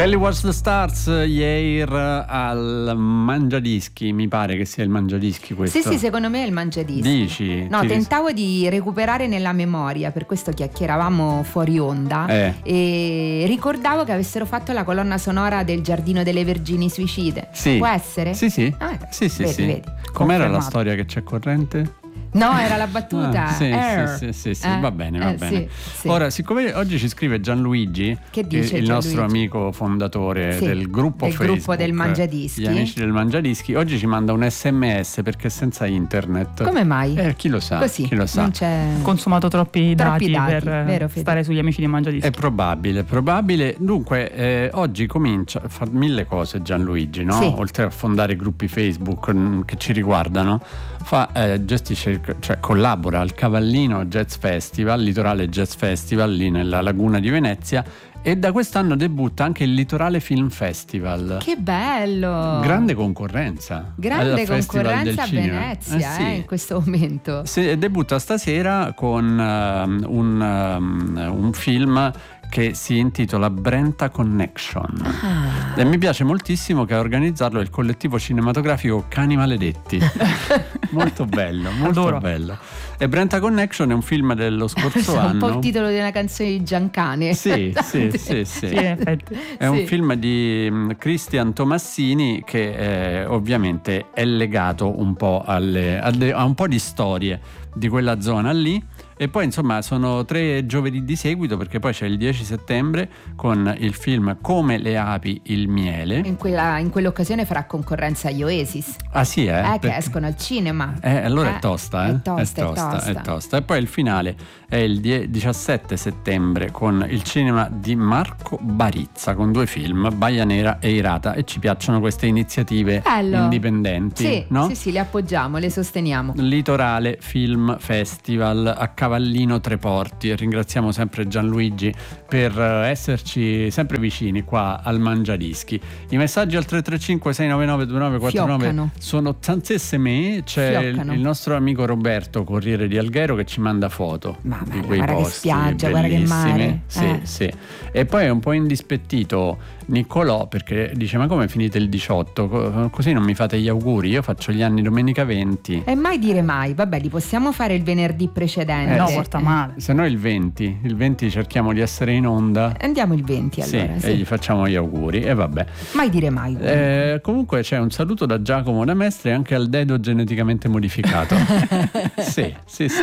Kelly Watch the Stars, Yair al Mangiadischi, mi pare che sia il Mangiadischi questo. Sì, secondo me è il Mangiadischi. Dici? No, tentavo di recuperare nella memoria, per questo chiacchieravamo fuori onda e ricordavo che avessero fatto la colonna sonora del Giardino delle Vergini Suicide. Sì. Può essere? Sì. Sì. Vedi. Com'era la storia che c'è corrente? No, era la battuta. Sì, va bene. Sì. Ora, siccome oggi ci scrive Gianluigi, che dice il Gianluigi? nostro amico fondatore del gruppo Facebook, gruppo del Mangiadischi, gli amici del Mangiadischi, oggi ci manda un SMS perché senza internet. Come mai? Chi lo sa? Così, chi lo sa? Non c'è... consumato troppi dati per vero, stare sugli amici di Mangiadischi. È probabile. Dunque, oggi comincia, fa mille cose Gianluigi, no? Sì. Oltre a fondare gruppi Facebook che ci riguardano, gestisce, cioè collabora al Cavallino Jazz Festival, Litorale Jazz Festival lì nella laguna di Venezia, e da quest'anno debutta anche il Litorale Film Festival. Che bello! Grande concorrenza. Grande Festival concorrenza a Venezia, sì. in questo momento. Debutta stasera con un film che si intitola Brenta Connection. E mi piace moltissimo che a organizzarlo è il collettivo cinematografico Cani Maledetti. Molto bello. E Brenta Connection è un film dello scorso anno. Un po' il titolo di una canzone di Giancane. Sì. È un film di Christian Tomassini che ovviamente è legato un po' a un po' di storie di quella zona lì. E poi insomma sono 3 giovedì di seguito, perché poi c'è il 10 settembre con il film Come le api il miele. In quell'occasione farà concorrenza agli Oasis. Ah sì, che escono al cinema. Allora è tosta. È tosta. E poi il finale è il 17 settembre con il cinema di Marco Barizza, con 2 film, Baia Nera e Irata. E ci piacciono queste iniziative indipendenti. Sì, no? sì, le appoggiamo, le sosteniamo. Litorale Film Festival a Cavallino Treporti, e ringraziamo sempre Gianluigi per esserci sempre vicini qua al Mangiadischi. I messaggi al 335 699 2949 sono tantissimi. C'è il nostro amico Roberto, Corriere di Alghero, che ci manda foto di quei guarda posti, che spiaggia, guarda che mare. Sì. E poi è un po' indispettito Niccolò, perché dice: ma come finite il 18? Così non mi fate gli auguri? Io faccio gli anni domenica 20. E mai dire mai. Vabbè, li possiamo fare il venerdì precedente. No, porta male. Se no il 20 cerchiamo di essere in onda. Andiamo il 20 allora. Sì. E gli facciamo gli auguri. E vabbè. Mai dire mai. Comunque c'è un saluto da Giacomo da Mestre anche al dedo geneticamente modificato. Sì.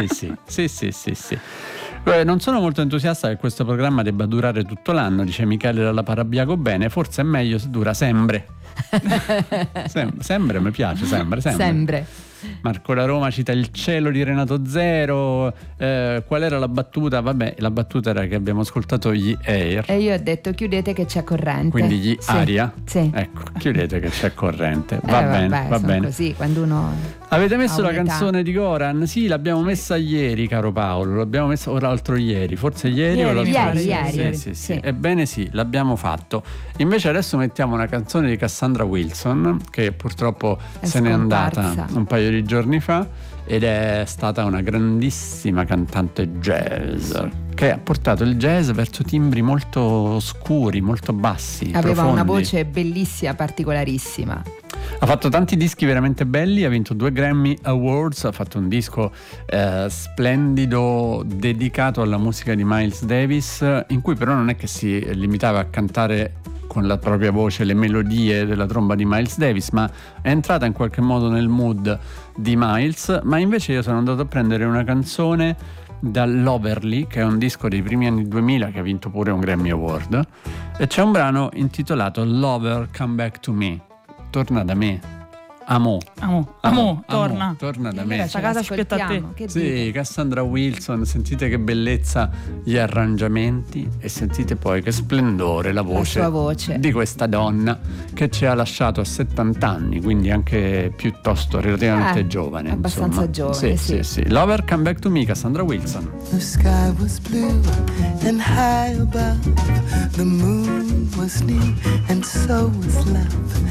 Non sono molto entusiasta che questo programma debba durare tutto l'anno, dice Michele dalla Parabiago. Bene, forse è meglio se dura sempre. Sempre mi piace, sempre. Marco da Roma cita Il cielo di Renato Zero. Qual era la battuta? Vabbè, la battuta era che abbiamo ascoltato gli Air. E io ho detto chiudete che c'è corrente. Quindi gli Aria? Sì. Ecco, chiudete che c'è corrente. Va bene. Così, quando uno... Avete messo la canzone di Goran? Sì, l'abbiamo messa ieri, caro Paolo. L'abbiamo messa l'altro ieri. Forse ieri o l'altro ieri. Sì. Ebbene sì, l'abbiamo fatto. Invece adesso mettiamo una canzone di Cassandra Wilson, che purtroppo se n'è andata un paio di giorni fa, ed è stata una grandissima cantante jazz che ha portato il jazz verso timbri molto scuri, molto bassi, aveva profondi. Una voce bellissima, particolarissima. Ha fatto tanti dischi veramente belli, ha vinto 2 Grammy Awards, ha fatto un disco splendido dedicato alla musica di Miles Davis, in cui però non è che si limitava a cantare con la propria voce le melodie della tromba di Miles Davis, ma è entrata in qualche modo nel mood di Miles. Ma invece io sono andato a prendere una canzone dall'Overly, che è un disco dei primi anni 2000 che ha vinto pure un Grammy Award, e c'è un brano intitolato Lover Come Back to Me, torna da me. Amo, torna da me. Questa casa ci aspetta a te. Sì, Cassandra Wilson, sentite che bellezza gli arrangiamenti e sentite poi che splendore la sua voce di questa donna che ci ha lasciato a 70 anni, quindi anche piuttosto relativamente giovane. Abbastanza giovane, sì. Lover Come Back to Me, Cassandra Wilson. The sky was blue and high above, the moon was new and so was love.